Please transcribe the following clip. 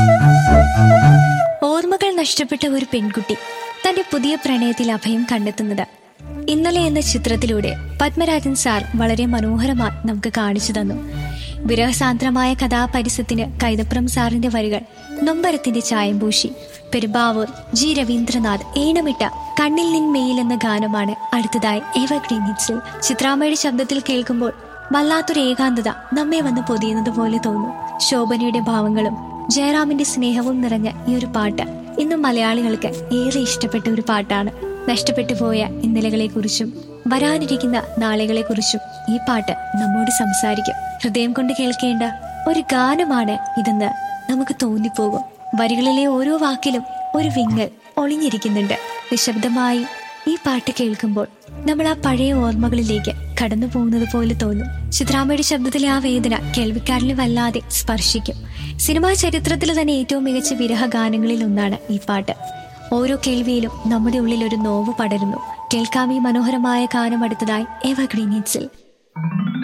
ഓർമ്മകൾ നഷ്ടപ്പെട്ട ഒരു പെൺകുട്ടി തന്റെ പുതിയ പ്രണയത്തിൽ അഭയം കണ്ടെത്തുന്നത് ഇന്നലെ എന്ന ചിത്രത്തിലൂടെ പത്മരാജൻ സാർ വളരെ മനോഹരമായി നമുക്ക് കാണിച്ചു തന്നു. വിരഹസാന്ദ്രമായ കഥാപരിസത്തിന് കൈതപ്രം സാറിന്റെ വരികൾ നൊമ്പരത്തിന്റെ ചായം പൂശി. പെരുമ്പാവൂർ ജി രവീന്ദ്രനാഥ് ഈണമിട്ട കണ്ണിൽ നിൻ മെയിൽ എന്ന ഗാനമാണ് അടുത്തതായി എവർഗ്രീൻ ഹിറ്റ്സിൽ. ചിത്രാമ്മയുടെ ശബ്ദത്തിൽ കേൾക്കുമ്പോൾ വല്ലാത്തൊരു ഏകാന്തത നമ്മെ വന്ന് പൊതിയുന്നത് പോലെ തോന്നും. ശോഭനയുടെ ഭാവങ്ങളും ജയറാമിന്റെ സ്നേഹവും നിറഞ്ഞ ഈ ഒരു പാട്ട് ഇന്നും മലയാളികൾക്ക് ഏറെ ഇഷ്ടപ്പെട്ട ഒരു പാട്ടാണ്. നഷ്ടപ്പെട്ടു പോയ ഇന്നലകളെക്കുറിച്ചും വരാനിരിക്കുന്ന നാളുകളെക്കുറിച്ചും ഈ പാട്ട് നമ്മോട് സംസാരിക്കും. ഹൃദയം കൊണ്ട് കേൾക്കേണ്ട ഒരു ഗാനമാണ് ഇതെന്ന് നമുക്ക് തോന്നിപ്പോകും. വരികളിലെ ഓരോ വാക്കിലും ഒരു വിങ്ങൽ ഒളിഞ്ഞിരിക്കുന്നുണ്ട്. നിശബ്ദമായി ഈ പാട്ട് കേൾക്കുമ്പോൾ നമ്മൾ ആ പഴയ ഓർമ്മകളിലേക്ക് കടന്നു പോകുന്നത് പോലെ തോന്നും. ചിത്രാമ്മയുടെ ശബ്ദത്തിലെ ആ വേദന കേൾവിക്കാരിൽ വല്ലാതെ സ്പർശിക്കും. സിനിമാ ചരിത്രത്തിൽ തന്നെ ഏറ്റവും മികച്ച വിരഹ ഗാനങ്ങളിൽ ഒന്നാണ് ഈ പാട്ട്. ഓരോ കേൾവിയിലും നമ്മുടെ ഉള്ളിൽ ഒരു നോവ് പടരുന്നു. കേൾക്കാം ഈ മനോഹരമായ ഗാനം അടുത്തതായി എവർഗ്രീൻ ഹിറ്റ്സിൽ.